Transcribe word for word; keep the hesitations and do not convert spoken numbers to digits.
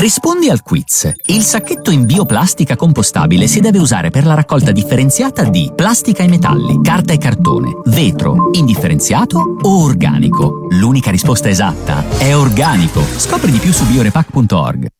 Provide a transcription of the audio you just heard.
Rispondi al quiz. Il sacchetto in bioplastica compostabile si deve usare per la raccolta differenziata di plastica e metalli, carta e cartone, vetro, indifferenziato o organico? L'unica risposta esatta è organico. Scopri di più su biorepack punto org.